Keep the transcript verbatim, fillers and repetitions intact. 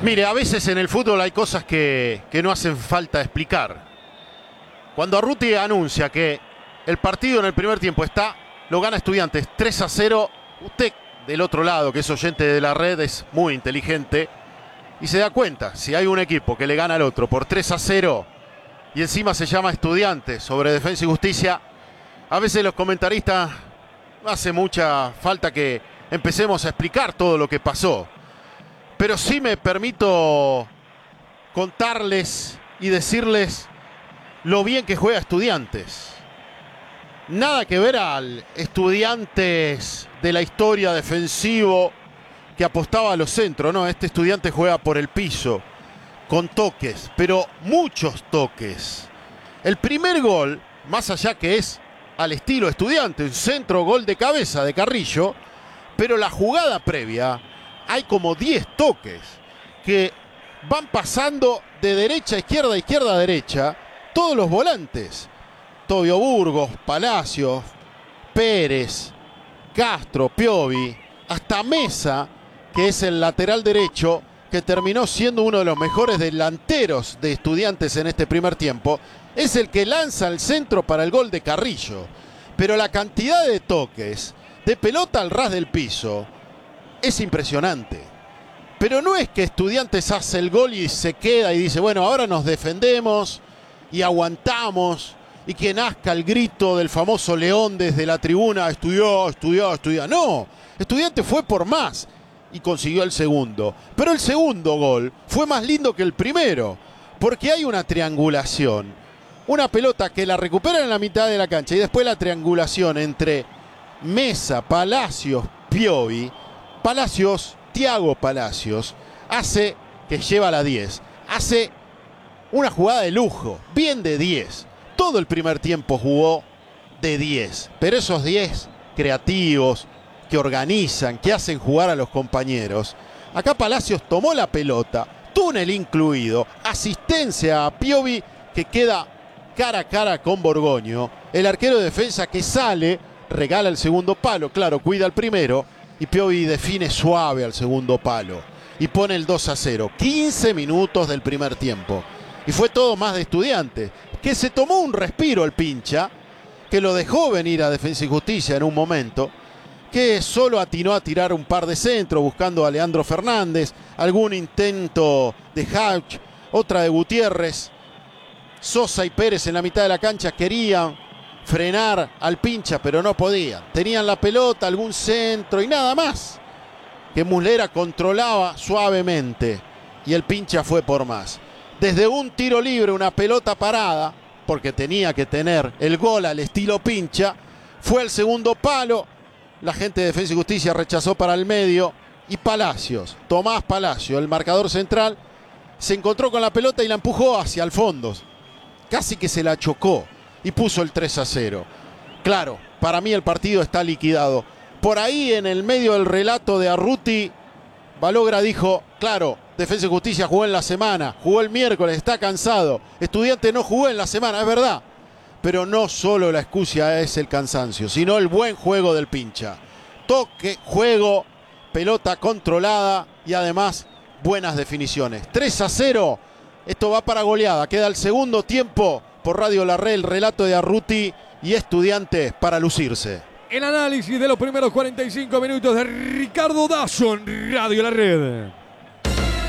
Mire, a veces en el fútbol hay cosas que, que no hacen falta explicar. Cuando Arruti anuncia que el partido en el primer tiempo está, lo gana Estudiantes tres a cero, usted del otro lado, que es oyente de la red, es muy inteligente y se da cuenta, si hay un equipo que le gana al otro por tres a cero y encima se llama Estudiantes sobre Defensa y Justicia, a veces los comentaristas no hace mucha falta que empecemos a explicar todo lo que pasó. Pero sí me permito contarles y decirles lo bien que juega Estudiantes. Nada que ver al Estudiantes de la historia defensivo que apostaba a los centros, no, este Estudiante juega por el piso, con toques, pero muchos toques. El primer gol, más allá que es al estilo Estudiante, un centro gol de cabeza de Carrillo, pero la jugada previa, hay como diez toques que van pasando de derecha a izquierda, izquierda a derecha, todos los volantes. Tobio Burgos, Palacios, Pérez, Castro, Piovi, hasta Mesa, que es el lateral derecho, que terminó siendo uno de los mejores delanteros de Estudiantes en este primer tiempo, es el que lanza el centro para el gol de Carrillo. Pero la cantidad de toques, de pelota al ras del piso, es impresionante. Pero no es que Estudiantes hace el gol y se queda y dice, bueno, ahora nos defendemos y aguantamos y que nazca el grito del famoso León desde la tribuna, estudió, estudió, estudió. No, Estudiantes fue por más y consiguió el segundo. Pero el segundo gol fue más lindo que el primero, porque hay una triangulación. Una pelota que la recuperan en la mitad de la cancha y después la triangulación entre Mesa, Palacios, Piovi. Palacios, Thiago Palacios, hace que lleva la diez. Hace una jugada de lujo, bien de diez. Todo el primer tiempo jugó de diez. Pero esos diez creativos, que organizan, que hacen jugar a los compañeros. Acá Palacios tomó la pelota, túnel incluido, asistencia a Piovi que queda cara a cara con Borgoño. El arquero de defensa que sale, regala el segundo palo, claro, cuida el primero. Y Piovi define suave al segundo palo y pone el dos a cero. quince minutos del primer tiempo. Y fue todo más de Estudiantes, que se tomó un respiro el pincha, que lo dejó venir a Defensa y Justicia en un momento, que solo atinó a tirar un par de centros buscando a Leandro Fernández, algún intento de Hauch, otra de Gutiérrez. Sosa y Pérez en la mitad de la cancha querían frenar al pincha, pero no podían. Tenían la pelota, algún centro y nada más. Que Muslera controlaba suavemente y el pincha fue por más. Desde un tiro libre, una pelota parada, porque tenía que tener el gol al estilo pincha, fue el segundo palo. La gente de Defensa y Justicia rechazó para el medio y Palacios, Tomás Palacio, el marcador central, se encontró con la pelota y la empujó hacia el fondo. Casi que se la chocó y puso el tres a cero. Claro, para mí el partido está liquidado. Por ahí en el medio del relato de Arruti, Balogra dijo, claro, Defensa y Justicia jugó en la semana, jugó el miércoles, está cansado. Estudiante no jugó en la semana, es verdad. Pero no solo la excusa es el cansancio, sino el buen juego del pincha. Toque, juego, pelota controlada y además buenas definiciones. tres a cero, esto va para goleada. Queda el segundo tiempo. Por Radio La Red, el relato de Arruti y Estudiantes para lucirse. El análisis de los primeros cuarenta y cinco minutos de Ricardo Dawson, Radio La Red.